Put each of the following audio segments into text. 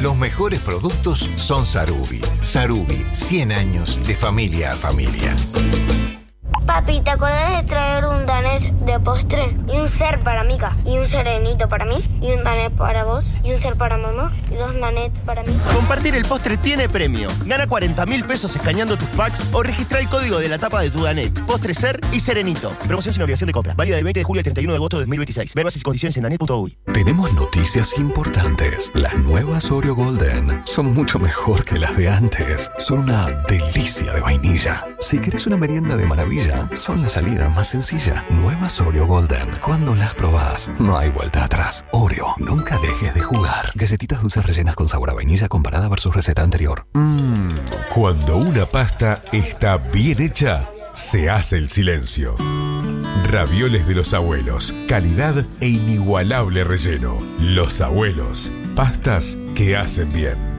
Los mejores productos son Sarubi. Sarubi, 100 años de familia a familia. Papi, ¿te acordás de traer un danés de postre? Y un ser para Mica, y un serenito para mí, y un danés para vos, y un ser para mamá, y 2 nanets para mí. Compartir el postre tiene premio. Gana 40.000 pesos escaneando tus packs o registra el código de la tapa de tu danet. Postre, ser y serenito. Promoción sin obligación de compra. Válida del 20 de julio al 31 de agosto de 2026. Ve bases y condiciones en danet.uy. Tenemos noticias importantes. Las nuevas Oreo Golden son mucho mejor que las de antes. Son una delicia de vainilla. Si querés una merienda de maravilla, son la salida más sencilla. Nuevas Oreo Golden. Cuando las probás, no hay vuelta atrás. Oreo, nunca dejes de jugar. Galletitas dulces rellenas con sabor a vainilla comparada versus receta anterior. Cuando una pasta está bien hecha, se hace el silencio. Ravioles de los abuelos. Calidad e inigualable relleno. Los abuelos. Pastas que hacen bien.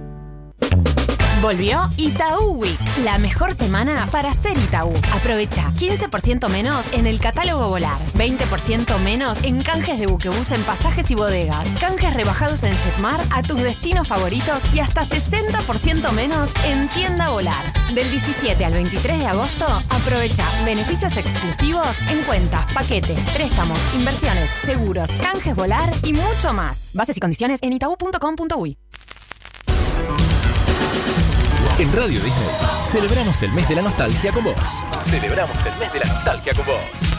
Volvió Itaú Week, la mejor semana para ser Itaú. Aprovecha 15% menos en el catálogo Volar, 20% menos en canjes de buquebús en pasajes y bodegas, canjes rebajados en Jetmar a tus destinos favoritos y hasta 60% menos en Tienda Volar. Del 17 al 23 de agosto, aprovecha beneficios exclusivos en cuentas, paquetes, préstamos, inversiones, seguros, canjes Volar y mucho más. Bases y condiciones en itaú.com.uy. En Radio Disney, celebramos el mes de la nostalgia con vos. Celebramos el mes de la nostalgia con vos.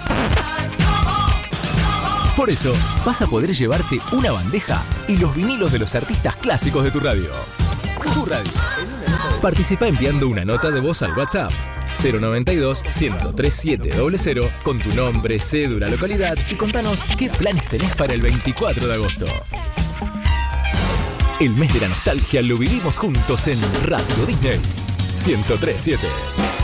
Por eso, vas a poder llevarte una bandeja y los vinilos de los artistas clásicos de tu radio. Tu radio. Participa enviando una nota de voz al WhatsApp 092-103-700 con tu nombre, cédula, localidad y contanos qué planes tenés para el 24 de agosto. El mes de la nostalgia lo vivimos juntos en Radio Disney 103.7.